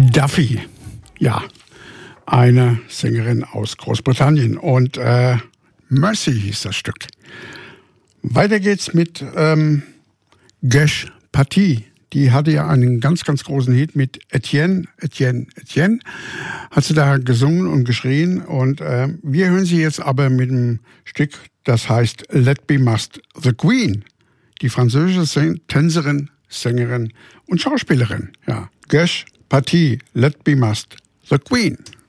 Duffy, ja, eine Sängerin aus Großbritannien. Und Mercy hieß das Stück. Weiter geht's mit Gesh Pati. Die hatte ja einen ganz, ganz großen Hit mit Etienne. Hat sie da gesungen und geschrien. Und wir hören sie jetzt aber mit einem Stück, das heißt Let Be Must the Queen. Die französische Tänzerin, Sängerin und Schauspielerin. Ja, Gesh Pati, Let Be Must the Queen.